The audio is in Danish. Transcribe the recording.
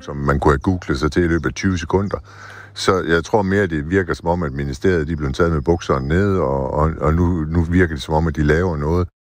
som man kunne have googlet sig til i løbet af 20 sekunder. Så jeg tror mere, det virker som om, at ministeriet de er blevet taget med bukserne nede, og nu virker det som om, at de laver noget.